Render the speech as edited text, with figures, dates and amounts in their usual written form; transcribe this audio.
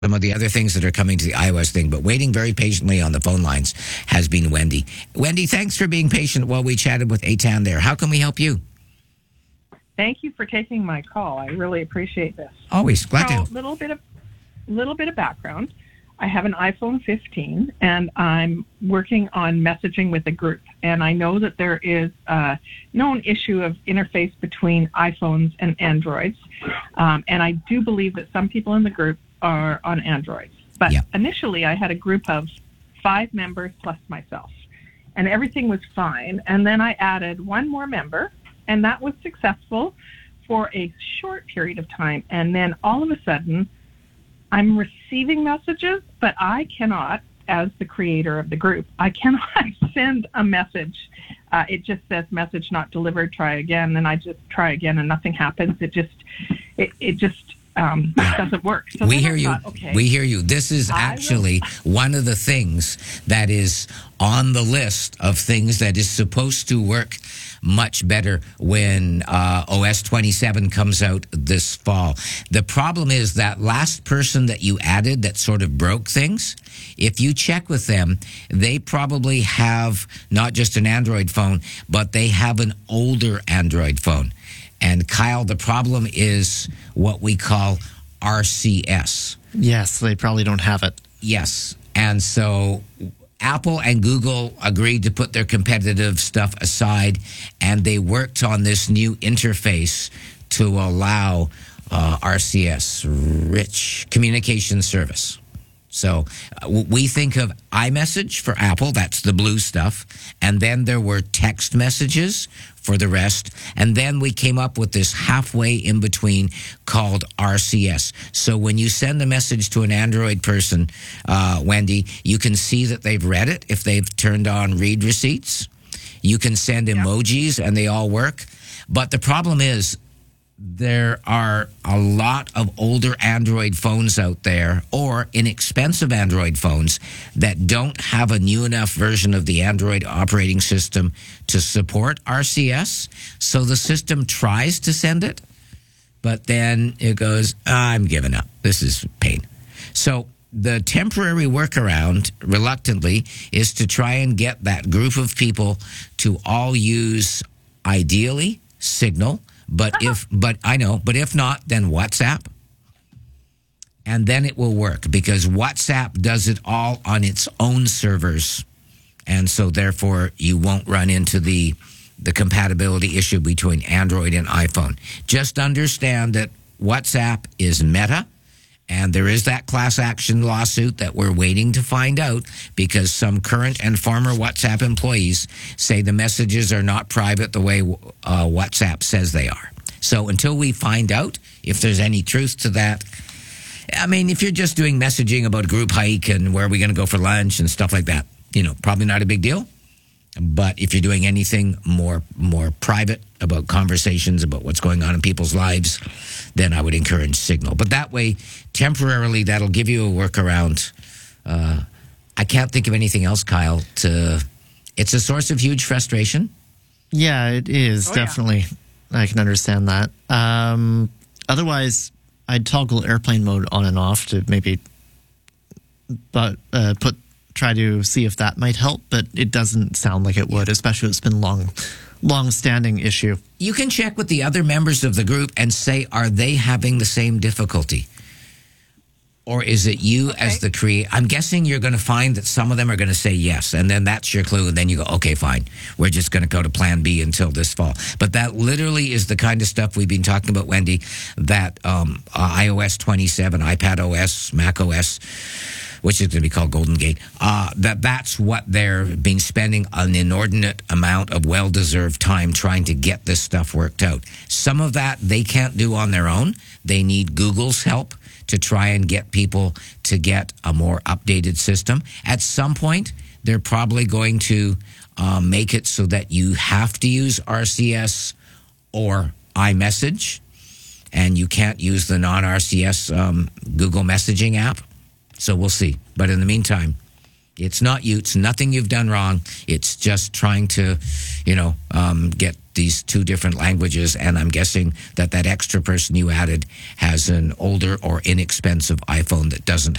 some of the other things that are coming to the iOS thing, but waiting very patiently on the phone lines has been Wendy. Wendy, thanks for being patient while we chatted with Eitan there. How can we help you? Thank you for taking my call. I really appreciate this. Always glad to. So, little bit of background. I have an iPhone 15, and I'm working on messaging with a group. And I know that there is a known issue of interface between iPhones and Androids. And I do believe that some people in the group are on Androids. But initially, I had a group of 5 members plus myself. And everything was fine. And then I added one more member, and that was successful for a short period of time. And then all of a sudden, I'm receiving messages, but I cannot, as the creator of the group, I cannot send a message. It just says message not delivered, try again. And I just try again and nothing happens. It just doesn't work. So we hear you. Okay, we hear you. This is actually one of the things that is on the list of things that is supposed to work much better when OS 27 comes out this fall. The problem is that last person that you added that sort of broke things, if you check with them, they probably have not just an Android phone, but they have an older Android phone. And Kyle, the problem is what we call RCS. Yes, they probably don't have it. Yes. And so Apple and Google agreed to put their competitive stuff aside, and they worked on this new interface to allow RCS, Rich Communication Service. So we think of iMessage for Apple, that's the blue stuff, and then there were text messages for the rest, and then we came up with this halfway in between called RCS. So when you send a message to an Android person, Wendy, you can see that they've read it if they've turned on read receipts. You can send emojis, and they all work. But the problem is, there are a lot of older Android phones out there, or inexpensive Android phones, that don't have a new enough version of the Android operating system to support RCS. So the system tries to send it, but then it goes, I'm giving up. This is pain. So the temporary workaround, reluctantly, is to try and get that group of people to all use, ideally, Signal. But if not, then WhatsApp. And then it will work, because WhatsApp does it all on its own servers. And so therefore you won't run into the compatibility issue between Android and iPhone. Just understand that WhatsApp is Meta, and there is that class action lawsuit that we're waiting to find out, because some current and former WhatsApp employees say the messages are not private the way WhatsApp says they are. So until we find out if there's any truth to that, I mean, if you're just doing messaging about a group hike and where are we going to go for lunch and stuff like that, probably not a big deal. But if you're doing anything more private about conversations about what's going on in people's lives, then I would encourage Signal. But that way, temporarily, that'll give you a workaround. I can't think of anything else, Kyle. It's a source of huge frustration. Yeah, it is, definitely. Yeah. I can understand that. Otherwise, I'd toggle airplane mode on and off to maybe try to see if that might help, but it doesn't sound like it would, especially if it's been long-standing issue. You can check with the other members of the group and say, are they having the same difficulty? Or is it you as the creator? I'm guessing you're going to find that some of them are going to say yes, and then that's your clue, and then you go, okay, fine. We're just going to go to plan B until this fall. But that literally is the kind of stuff we've been talking about, Wendy, that iOS 27, iPad OS, Mac OS, which is going to be called Golden Gate, that's what they're been spending an inordinate amount of well-deserved time trying to get this stuff worked out. Some of that they can't do on their own. They need Google's help to try and get people to get a more updated system. At some point, they're probably going to make it so that you have to use RCS or iMessage, and you can't use the non-RCS Google messaging app. So we'll see. But in the meantime, it's not you. It's nothing you've done wrong. It's just trying to, get these two different languages, and I'm guessing that extra person you added has an older or inexpensive iPhone that doesn't